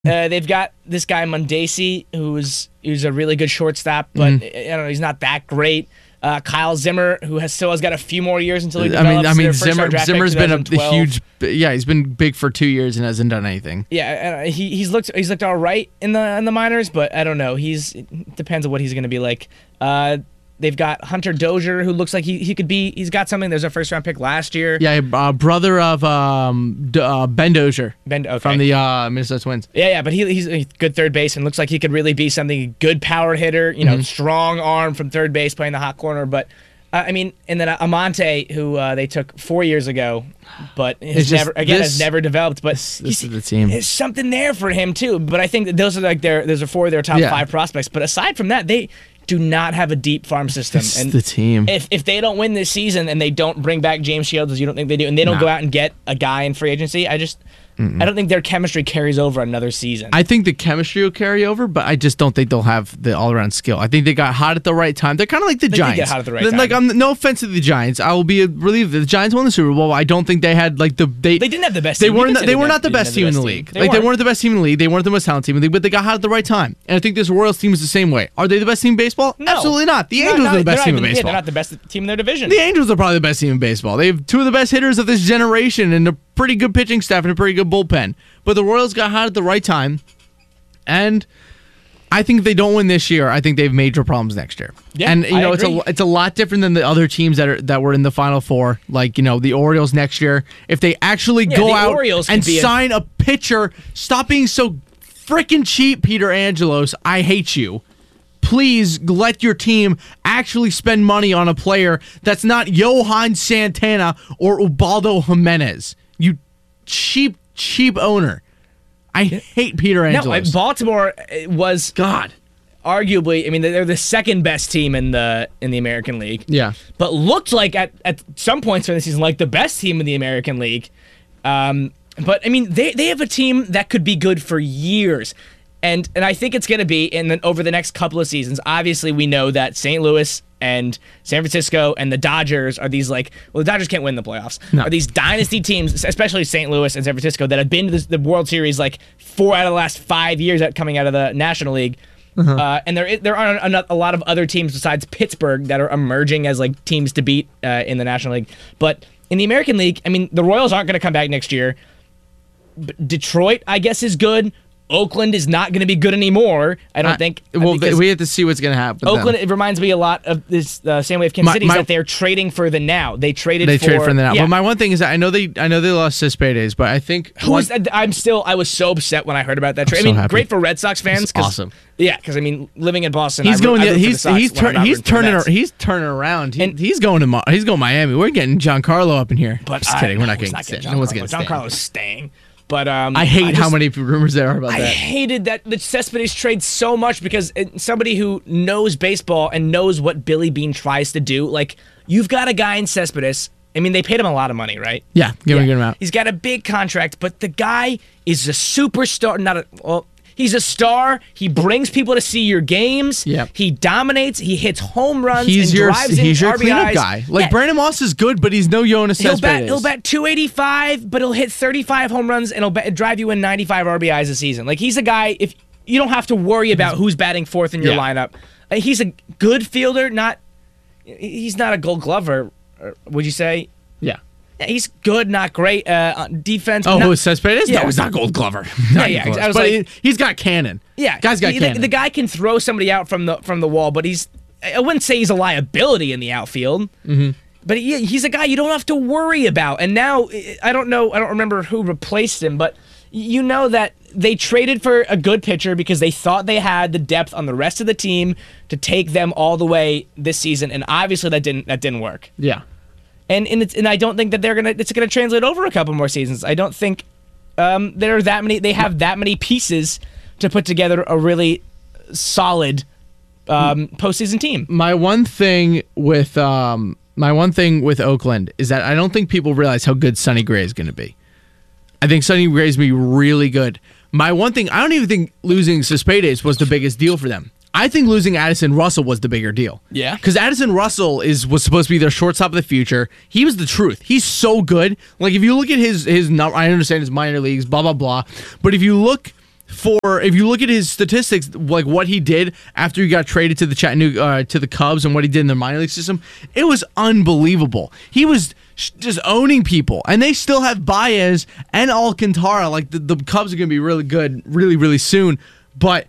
They've got this guy Mondesi, who's a really good shortstop, but I don't know, he's not that great. Kyle Zimmer, who still has got a few more years until he develops. I mean, Zimmer's been a huge. Yeah, he's been big for 2 years and hasn't done anything. Yeah, he's looked all right in the minors, but I don't know. It depends on what he's going to be like. They've got Hunter Dozier, who looks like he could be. He's got something. There's a first-round pick last year. Yeah, brother of Ben Dozier. From the Minnesota Twins. Yeah, but he's a good third base and looks like he could really be something. Good power hitter, strong arm from third base, playing the hot corner. But I mean, and then Amante, who they took 4 years ago, but has never developed. But this is the team. There's something there for him too. But I think that those are 4 of their top 5 prospects. But aside from that, they do not have a deep farm system. This is the team. If they don't win this season and they don't bring back James Shields, as you don't think they do, and they don't go out and get a guy in free agency, I don't think their chemistry carries over another season. I think the chemistry will carry over, but I just don't think they'll have the all-around skill. I think they got hot at the right time. They're kind of like the Giants. They get hot at the right time. Like, no offense to the Giants, I will be relieved that the Giants won the Super Bowl. I don't think they had like they didn't have the best. They team. were not the best team in the league. They weren't the best team in the league. They weren't the most talented team in the league, but they got hot at the right time. And I think this Royals team is the same way. Are they the best team in baseball? No. Absolutely not. The Angels are the best team in baseball. They're not the best team in their division. The Angels are probably the best team in baseball. They have 2 of the best hitters of this generation and a pretty good pitching staff and a pretty good bullpen. But the Royals got hot at the right time, and I think if they don't win this year, I think they have major problems next year. Yeah, and I agree. it's a lot different than the other teams that were in the Final Four, like the Orioles next year. If they actually go out and sign a pitcher, stop being so freaking cheap, Peter Angelos. I hate you. Please let your team actually spend money on a player that's not Johan Santana or Ubaldo Jimenez. You cheap owner. I hate Peter Angelos. No, Baltimore was arguably. I mean, they're the second best team in the American League. Yeah, but looked like at some points during the season like the best team in the American League. But I mean, they have a team that could be good for years. And I think it's going to be over the next couple of seasons. Obviously, we know that St. Louis and San Francisco and the Dodgers are these the Dodgers can't win the playoffs. No. Are these dynasty teams, especially St. Louis and San Francisco, that have been to the World Series 4 out of the last 5 years coming out of the National League. And there are a lot of other teams besides Pittsburgh that are emerging as teams to beat in the National League. But in the American League, I mean, the Royals aren't going to come back next year. Detroit, I guess, is good. Oakland is not going to be good anymore, I don't think. We have to see what's going to happen. Oakland, it reminds me a lot of this same way of Kansas City, that they're trading for the now. They trade for the now. Yeah. But my one thing is that I know they lost Cespedes, but I think I was so upset when I heard about that trade. I mean, great for Red Sox fans. Awesome. Yeah, because I mean, living in Boston, he's turning around. He's going to Miami. We're getting Giancarlo up in here. But just kidding. We're not getting Giancarlo. No one's getting Giancarlo's staying. But I hate how many rumors there are about that. I hated that the Cespedes trade so much because somebody who knows baseball and knows what Billy Beane tries to do, you've got a guy in Cespedes. I mean, they paid him a lot of money, right? Yeah, give him a good amount. He's got a big contract, but the guy is a superstar. He's a star. He brings people to see your games. Yep. He dominates. He hits home runs and drives in He's your RBIs. Cleanup guy. Brandon Moss is good, but he's no Jonas Cespedes. He'll bat 285, but he'll hit 35 home runs and he'll drive you in 95 RBIs a season. He's a guy, if you don't have to worry about who's batting fourth in your lineup. He's a good fielder, he's not a Gold Glover, would you say? Yeah. He's good, not great. Defense. Who is Cespedes? Yeah. No, he's not Gold Glover. But he's got cannon. Yeah, guy's got cannon. The guy can throw somebody out from the wall, but I wouldn't say he's a liability in the outfield. Mm-hmm. But he's a guy you don't have to worry about. And now I don't remember who replaced him, but you know that they traded for a good pitcher because they thought they had the depth on the rest of the team to take them all the way this season, and obviously that didn't work. Yeah. And I don't think that it's gonna translate over a couple more seasons. I don't think there are that many. They have that many pieces to put together a really solid postseason team. My one thing with Oakland is that I don't think people realize how good Sonny Gray is going to be. I think Sonny Gray is going to be really good. My one thing, I don't even think losing Cespedes was the biggest deal for them. I think losing Addison Russell was the bigger deal. Yeah. Because Addison Russell was supposed to be their shortstop of the future. He was the truth. He's so good. If you look at his number, I understand his minor leagues, blah, blah, blah. But if you look if you look at his statistics, like what he did after he got traded to the Chattanooga to the Cubs and what he did in the minor league system, it was unbelievable. He was just owning people, and they still have Baez and Alcantara. Like the Cubs are going to be really good, really, really soon. But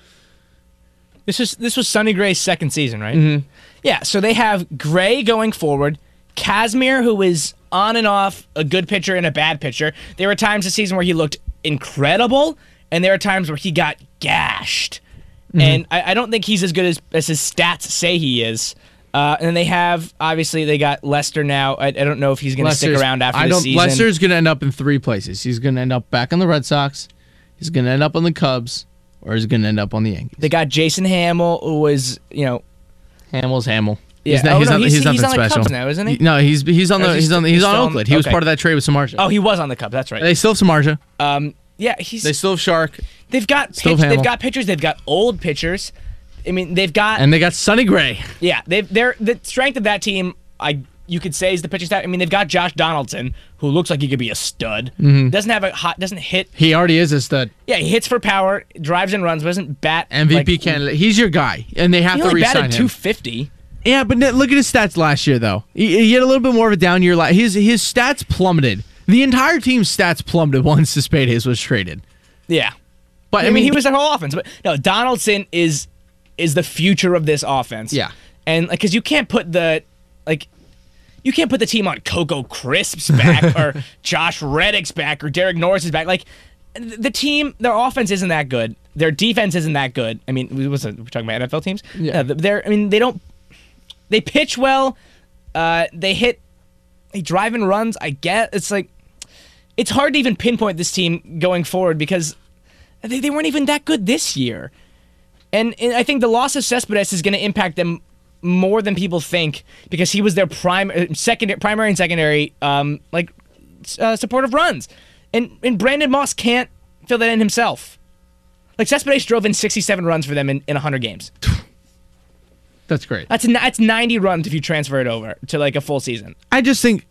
this was Sonny Gray's second season, right? Mm-hmm. Yeah. So they have Gray going forward, Kazmir, who is on and off a good pitcher and a bad pitcher. There were times this season where he looked incredible, and there are times where he got gashed. Mm-hmm. And I don't think he's as good as his stats say he is. And then they have, obviously, they got Lester now. I don't know if he's going to stick around after the season. Lester's going to end up in 3 places. He's going to end up back on the Red Sox, he's going to end up on the Cubs, or he's going to end up on the Yankees. They got Jason Hamill, who was, Hamill's Hamill. Yeah. He's on special. The Cubs now, isn't he? No, he's on Oakland. He was part of that trade with Samardzija. Oh, he was on the Cubs. That's right. They still have Samardzija. Yeah, they still have Shark. They've got pitchers. They've got old pitchers. I mean, they got Sonny Gray. Yeah, they're the strength of that team. You could say is the pitching staff. I mean, they've got Josh Donaldson, who looks like he could be a stud. Mm-hmm. Doesn't hit. He already is a stud. Yeah, he hits for power, drives and runs, but doesn't bat. MVP candidate. He's your guy, and they have to re-sign him. He batted .250. Yeah, but look at his stats last year, though. He had a little bit more of a down year. His stats plummeted. The entire team's stats plummeted once Cespedes was traded. Yeah. But I mean, he was their whole offense. But no, Donaldson is the future of this offense. Yeah. And because you can't put the team on Coco Crisp's back or Josh Reddick's back or Derek Norris's back. Like the team, their offense isn't that good. Their defense isn't that good. I mean, we're talking about NFL teams. Yeah. They pitch well. They drive and runs. I get it's like it's hard to even pinpoint this team going forward because they weren't even that good this year. And I think the loss of Cespedes is going to impact them more than people think because he was their primary and secondary support of runs. And Brandon Moss can't fill that in himself. Like Cespedes drove in 67 runs for them in 100 games. That's great. That's 90 runs if you transfer it over to like a full season. I just think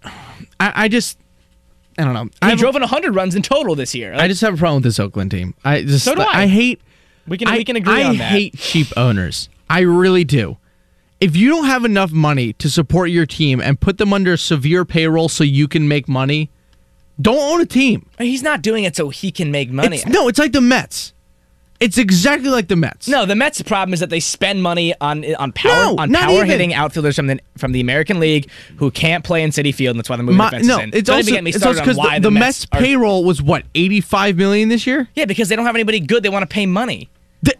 I don't know. He drove in 100 runs in total this year. I just have a problem with this Oakland team. So do I. I hate. We can agree on that. I hate cheap owners. I really do. If you don't have enough money to support your team and put them under a severe payroll so you can make money, don't own a team. He's not doing it so he can make money. It's like the Mets. It's exactly like the Mets. No, the Mets' problem is that they spend money on power hitting outfielders from the American League who can't play in Citi Field, and that's why they're moving defenses in. It's also because the Mets' payroll was what, $85 million this year? Yeah, because they don't have anybody good. They want to pay money.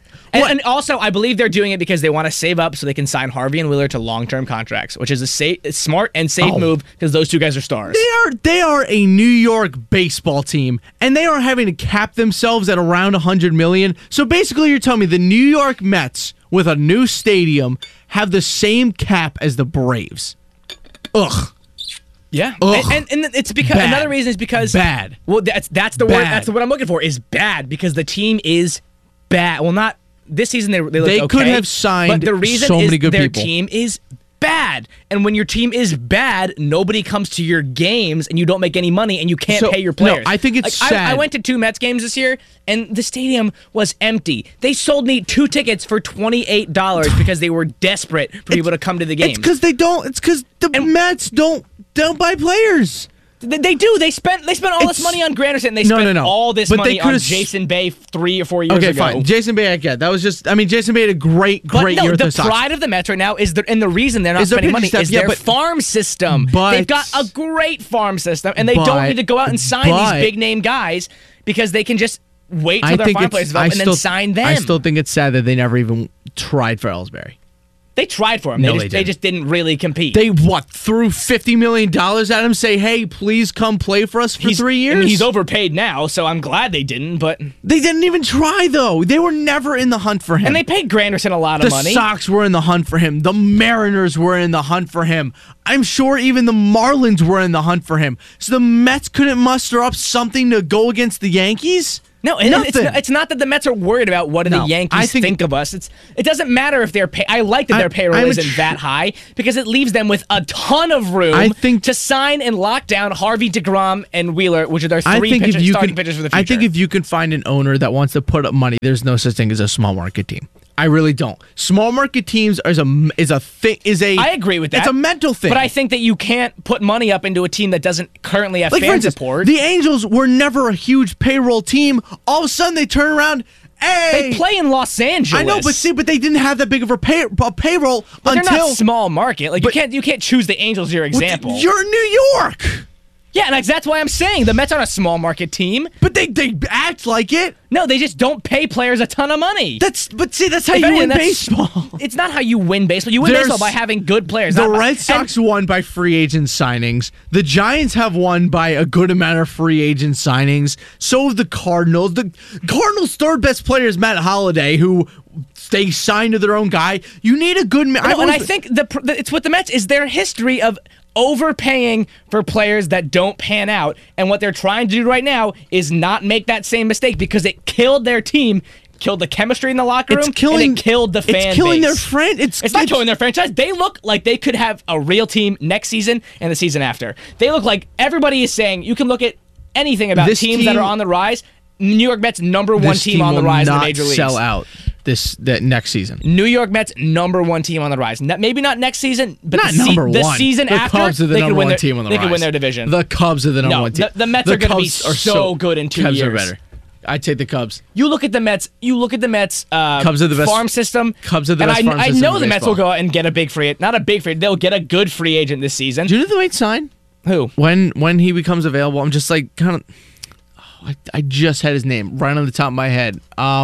And also, I believe they're doing it because they want to save up so they can sign Harvey and Wheeler to long-term contracts, which is a smart and safe move because those two guys are stars. They are a New York baseball team, and they are having to cap themselves at around $100 million. So basically, you're telling me the New York Mets with a new stadium have the same cap as the Braves. Ugh. Yeah, Ugh. And it's because bad. Another reason is because bad. Well, that's the word. That's the word I'm looking for. Is bad because the team is bad. Well, not. This season they looked okay. They could have signed but the reason so many is good their people. team is bad. And when your team is bad, nobody comes to your games and you don't make any money and you can't pay your players. No, I think it's sad. I went to 2 Mets games this year and the stadium was empty. They sold me 2 tickets for $28 because they were desperate for people to come to the game. It's because the Mets don't buy players. They do. They spent all this money on Granderson. They spent all this money on Jason Bay 3 or 4 years ago. Okay, fine. Jason Bay, I get. That was just. I mean, Jason Bay had a great year with the Sox. The pride of the Mets right now is and the reason they're not spending money is their farm system. They've got a great farm system, and they don't need to go out and sign these big name guys because they can just wait till their farm players develop and then sign them. I still think it's sad that they never even tried for Ellsbury. They tried for him. They just didn't really compete. They threw $50 million at him, say, hey, please come play for us for 3 years? I mean, he's overpaid now, so I'm glad they didn't, but... They didn't even try, though. They were never in the hunt for him. And they paid Granderson a lot of money. The Sox were in the hunt for him. The Mariners were in the hunt for him. I'm sure even the Marlins were in the hunt for him. So the Mets couldn't muster up something to go against the Yankees? No, and it's not that the Mets are worried about what do the Yankees think of us. It doesn't matter if I like that their payroll isn't that high because it leaves them with a ton of room to sign and lock down Harvey, DeGrom, and Wheeler, which are their starting pitchers for the future. I think if you can find an owner that wants to put up money, there's no such thing as a small market team. I really don't. Small market teams I agree with that. It's a mental thing. But I think that you can't put money up into a team that doesn't currently have fan support. The Angels were never a huge payroll team. All of a sudden they turn around. Hey, they play in Los Angeles. I know, but they didn't have that big of a payroll but until they're not small market. Like you can't choose the Angels as your example. You're New York. Yeah, and that's why I'm saying the Mets aren't a small market team. But they act like it. No, they just don't pay players a ton of money. That's how you win baseball. It's not how you win baseball. You win baseball by having good players. The Red Sox won by free agent signings. The Giants have won by a good amount of free agent signings. So have the Cardinals. The Cardinals' third best player is Matt Holliday, who they signed to their own guy. You need a good man. And I think it's what the Mets is their history of overpaying for players that don't pan out, and what they're trying to do right now is not make that same mistake because it killed their team, killed the chemistry in the locker room, and it killed the fan base. It's killing their friend. It's not killing their franchise. They look like they could have a real team next season and the season after. They look like everybody is saying you can look at anything about teams that are on the rise. New York Mets number one team on the rise in the major leagues. Sell out that next season. New York Mets number one team on the rise. Maybe not next season, but not the season after. Cubs are the number one team on the rise. They could win their division. The Cubs are the number one team. The Mets are going to be so good in 2 years. Cubs are better. I'd take the Cubs. You look at the Mets. Cubs are the best farm system. Cubs are the best farm system. I know the Mets will go out and get a big free agent. Not a big free agent. They'll get a good free agent this season. Do you know the way sign? Who? When he becomes available, I'm just like kind of. I just had his name right on the top of my head.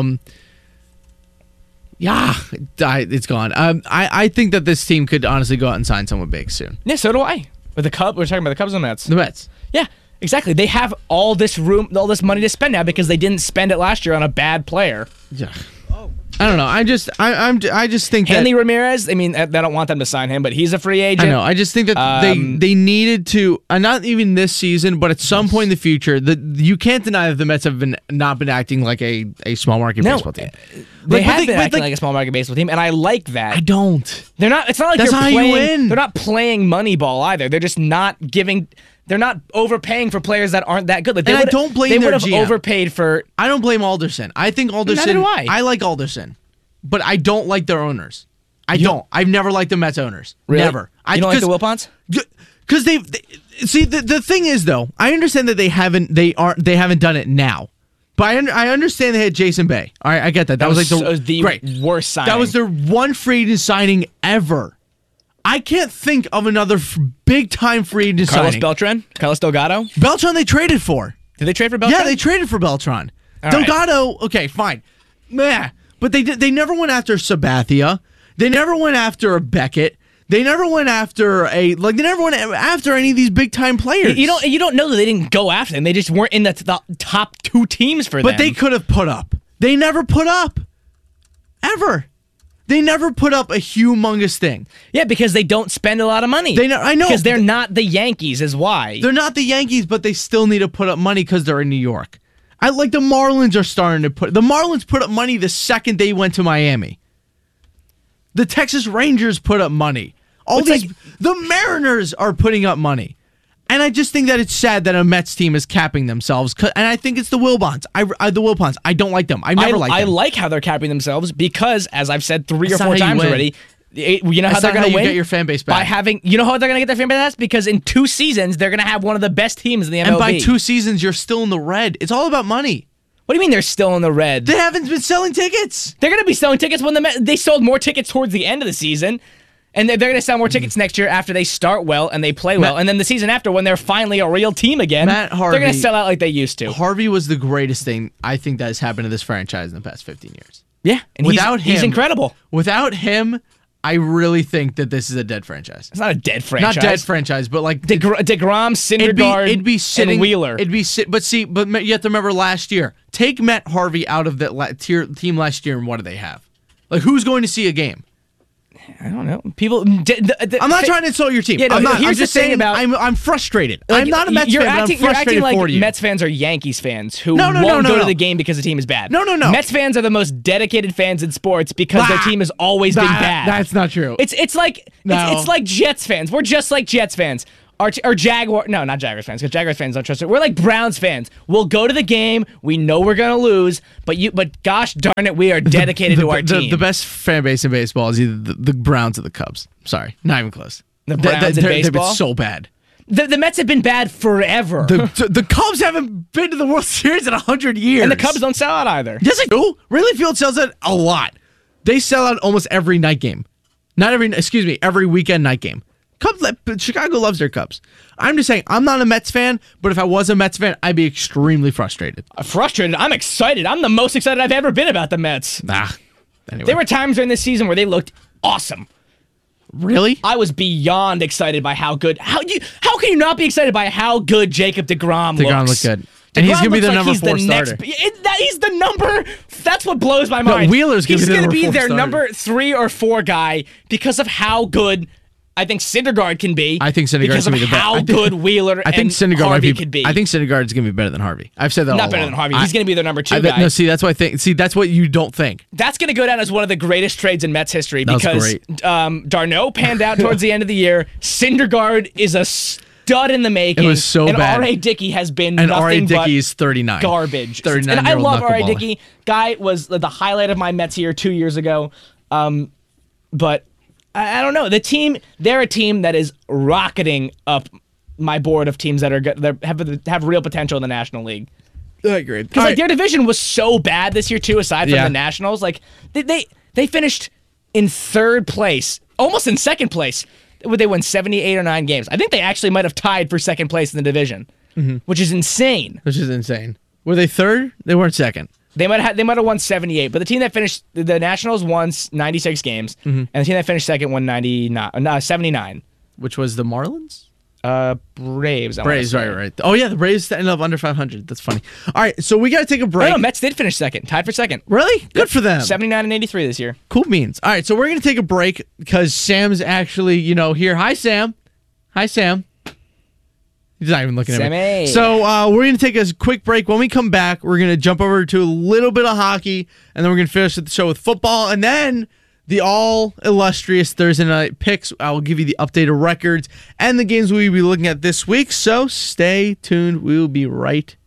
Yeah, it's gone. I think that this team could honestly go out and sign someone big soon. Yeah, so do I. With the Cubs, we're talking about the Cubs and the Mets. The Mets. Yeah, exactly. They have all this room, all this money to spend now because they didn't spend it last year on a bad player. Yeah. I don't know. I just think that Hanley Ramirez. I mean, they don't want them to sign him, but he's a free agent. I know. I just think that they needed to, not even this season, but at some point in the future, you can't deny that the Mets have not been acting like a small market baseball team. They have been acting like a small market baseball team, and I like that. I don't. They're not. It's not like that's how you win. They're not playing Moneyball either. They're just not giving. They're not overpaying for players that aren't that good. Like I don't blame their GM. They would have overpaid for. I don't blame Alderson. I think Alderson. Neither do I. I like Alderson, but I don't like their owners. I don't. I've never liked the Mets owners. Really? Never. You don't like the Wilpons? Because they see the thing is though. I understand that they haven't done it now. But I understand they had Jason Bay. All right, I get that. That was like the worst signing. That was their one free agent signing ever. I can't think of another big-time free agent signing. Carlos Delgado? Beltran they traded for. Did they trade for Beltran? Yeah, they traded for Beltran. All Delgado, right. Okay, fine. Meh. But they never went after Sabathia. They never went after a Beckett. They never went after they never went after any of these big-time players. You don't know that they didn't go after them. They just weren't in the top two teams for them. But they could have put up. They never put up. Ever. They never put up a humongous thing. Yeah, because they don't spend a lot of money. I know. Because they're not the Yankees is why. They're not the Yankees, but they still need to put up money because they're in New York. The Marlins are starting to put... The Marlins put up money the second they went to Miami. The Texas Rangers put up money. The Mariners are putting up money. And I just think that it's sad that a Mets team is capping themselves. And I think it's the Wilpons. The Wilpons. I don't like them. I've never liked them. I like how they're capping themselves because, as I've said 3 or 4 times already, you know how they're going to win? You get your fan base back. By having, you know how they're going to get their fan base back? Because in 2 seasons, they're going to have one of the best teams in the MLB. And by 2 seasons, you're still in the red. It's all about money. What do you mean they're still in the red? They haven't been selling tickets. They're going to be selling tickets when they sold more tickets towards the end of the season. And they're going to sell more tickets next year after they start well and they play well. And then the season after, when they're finally a real team again, they're going to sell out like they used to. Harvey was the greatest thing I think that has happened to this franchise in the past 15 years. Yeah, and he's incredible. Without him, I really think that this is a dead franchise. It's not a dead franchise. Not dead franchise, but like DeGrom, Syndergaard, and Wheeler. But you have to remember last year. Take Matt Harvey out of that team last year, and what do they have? Like, who's going to see a game? I don't know. People. I'm not trying to insult your team. Yeah, no, I'm here's just the thing saying about. I'm frustrated. I'm not a Mets fan. I'm frustrated you're acting like for you. Mets fans are Yankees fans who No, won't go to the game because the team is bad. No. Mets fans are the most dedicated fans in sports because their team has always been bad. That's not true. It's like Jets fans. We're just like Jets fans. Or Jaguar, no, not Jaguars fans, because Jaguars fans don't trust it. We're like Browns fans. We'll go to the game. We know we're gonna lose, but gosh darn it, we are dedicated to our team. The best fan base in baseball is either the Browns or the Cubs. Sorry, not even close. The Browns in baseball? They've been so bad. The Mets have been bad forever. The Cubs haven't been to the World Series in 100 years. And the Cubs don't sell out either. Yes, they do. Wrigley Field sells out a lot. They sell out almost every night game. Every weekend night game. Chicago loves their Cubs. I'm just saying, I'm not a Mets fan, but if I was a Mets fan, I'd be extremely frustrated. Frustrated? I'm excited. I'm the most excited I've ever been about the Mets. Anyway. There were times during this season where they looked awesome. Really? I was beyond excited by how good. How can you not be excited by how good Jacob DeGrom looks? DeGrom looked good. And he's going to be the number 4 starter. He's the number. That's what blows my mind. Wheeler's going to be their number 3 or 4 guy because of how good I think Syndergaard can be. I think Syndergaard's going to be the best. How good Wheeler and Harvey could be. I think Syndergaard's going to be better than Harvey. I've said that all along. Not better than Harvey. He's going to be their number 2 guy. No, see, that's what I think. See, that's what you don't think. That's going to go down as one of the greatest trades in Mets history because Darno panned out towards the end of the year. Syndergaard is a stud in the making. It was so bad. And R.A. Dickey has been and nothing but is 39. Garbage. 39 and I love R.A. Dickey. Guy was the highlight of my Mets year 2 years ago. But I don't know. They're a team that is rocketing up my board of teams that have real potential in the National League. I agree. Because their division was so bad this year too. Aside from the Nationals, they finished in 3rd place, almost in 2nd place. Would they win 78 or 9 games? I think they actually might have tied for 2nd place in the division, which is insane. Were they 3rd? They weren't 2nd. They might have won 78, but the team that finished the Nationals won 96 games, and the team that finished 2nd won 79. Which was the Marlins? Braves. Braves, right. Oh yeah, the Braves ended up under 500. That's funny. All right, so we got to take a break. No, Mets did finish 2nd, tied for 2nd. Really? Good for them. 79 and 83 this year. Cool beans. All right, so we're gonna take a break because Sam's actually, here. Hi, Sam. He's not even looking at me. So we're going to take a quick break. When we come back, we're going to jump over to a little bit of hockey, and then we're going to finish the show with football, and then the all-illustrious Thursday night picks. I will give you the updated records and the games we'll be looking at this week, so stay tuned. We will be right